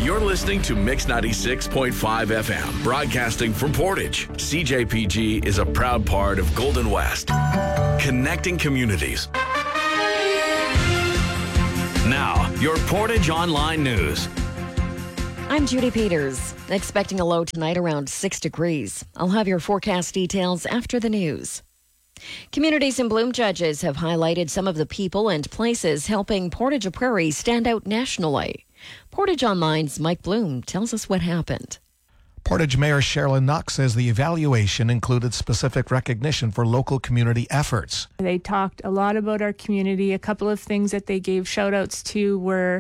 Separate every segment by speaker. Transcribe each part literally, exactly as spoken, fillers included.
Speaker 1: You're listening to Mix ninety-six point five F M, broadcasting from Portage. C J P G is a proud part of Golden West, connecting communities. Now, your Portage Online News.
Speaker 2: I'm Judy Peters, expecting a low tonight around six degrees. I'll have your forecast details after the news. Communities in Bloom judges have highlighted some of the people and places helping Portage Prairie stand out nationally. Portage Online's Mike Bloom tells us what happened.
Speaker 3: Portage Mayor Sherilyn Knox says the evaluation included specific recognition for local community efforts.
Speaker 4: They talked a lot about our community. A couple of things that they gave shout outs to were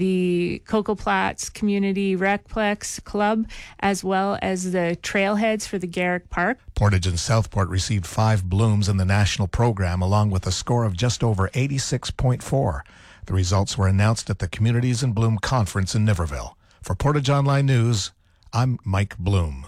Speaker 4: the Cocoa Platts Community Recplex Club, as well as the trailheads for the Garrick Park.
Speaker 3: Portage and Southport received five blooms in the national program, along with a score of just over eighty-six point four. The results were announced at the Communities in Bloom conference in Niverville. For Portage Online News, I'm Mike Bloom.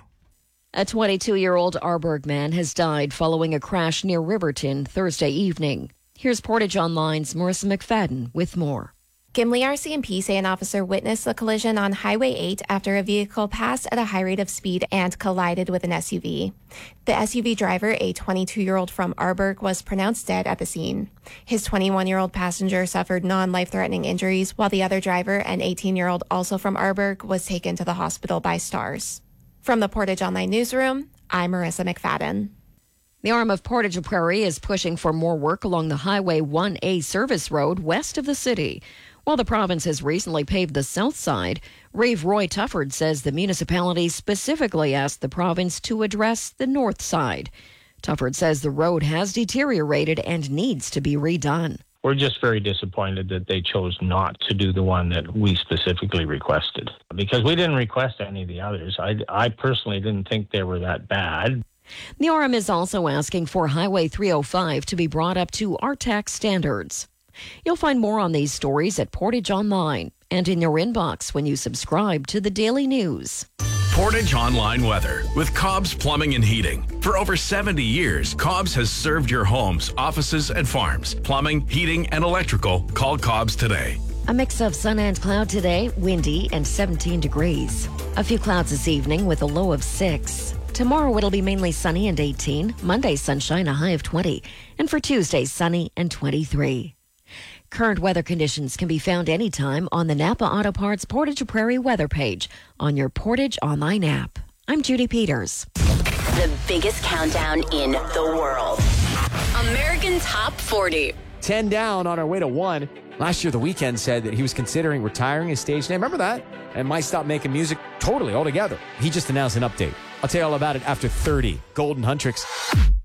Speaker 2: A twenty-two-year-old Arborg man has died following a crash near Riverton Thursday evening. Here's Portage Online's Marissa McFadden with more.
Speaker 5: Gimli R C M P say an officer witnessed the collision on Highway eight after a vehicle passed at a high rate of speed and collided with an S U V. The S U V driver, a twenty-two-year-old from Arborg, was pronounced dead at the scene. His twenty-one-year-old passenger suffered non-life-threatening injuries, while the other driver, an eighteen-year-old also from Arborg, was taken to the hospital by STARS. From the Portage Online Newsroom, I'm Marissa McFadden.
Speaker 2: The arm of Portage Prairie is pushing for more work along the Highway one A service road west of the city. While the province has recently paved the south side, Rave Roy Tufford says the municipality specifically asked the province to address the north side. Tufford says the road has deteriorated and needs to be redone.
Speaker 6: We're just very disappointed that they chose not to do the one that we specifically requested, because we didn't request any of the others. I, I personally didn't think they were that bad.
Speaker 2: The R M is also asking for Highway three oh five to be brought up to R T A C standards. You'll find more on these stories at Portage Online and in your inbox when you subscribe to the Daily News.
Speaker 1: Portage Online Weather with Cobb's Plumbing and Heating. For over seventy years, Cobb's has served your homes, offices, and farms. Plumbing, heating, and electrical. Call Cobb's today.
Speaker 2: A mix of sun and cloud today, windy and seventeen degrees. A few clouds this evening with a low of six. Tomorrow it'll be mainly sunny and eighteen. Monday sunshine, a high of twenty. And for Tuesday, sunny and twenty-three. Current weather conditions can be found anytime on the Napa Auto Parts Portage Prairie weather page on your Portage Online app. I'm Judy Peters.
Speaker 7: The biggest countdown in the world. American Top forty.
Speaker 8: ten down on our way to one. Last year, The Weeknd said that he was considering retiring his stage name. Remember that? And might stop making music totally altogether. He just announced an update. I'll tell you all about it after thirty. Golden Huntrix.